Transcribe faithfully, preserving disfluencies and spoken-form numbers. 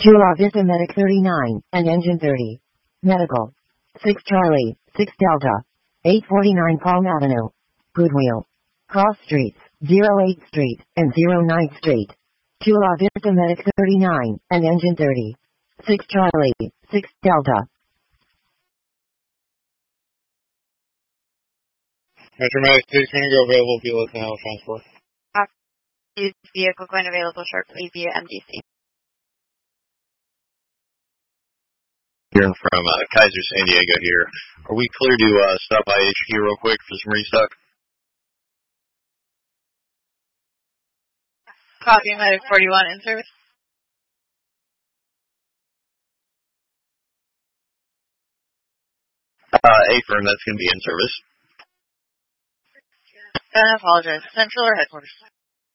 Chula Vista Medic thirty-nine, and Engine thirty. Medical. six Charlie, six Delta. eight forty-nine Palm Avenue. Goodwheel. Cross Streets, zero eighth Street, and zero ninth Street. Chula Vista Medic thirty-nine, and Engine thirty. six Charlie, six Delta. Metro Medic two going to go available via Los Angeles Transport. Used vehicle going available shortly via M D C. Here from uh, Kaiser San Diego here. Are we clear to uh, stop by H Q real quick for some restock? Copy Medic forty-one in service. Uh, A-firm, that's going to be in service. I apologize. Central or headquarters?